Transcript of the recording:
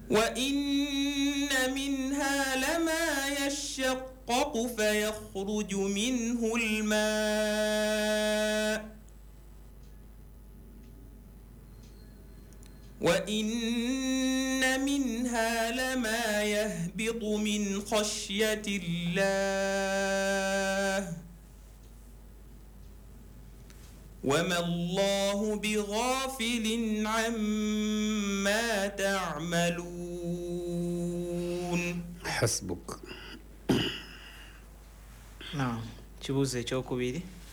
وإن منها لما يشقق فيخرج منه الماء وإن منها لما يهبط من خشية الله وما الله بغافل عما تعملون. حسبك. نعم. kibuuzo ekyokubiri.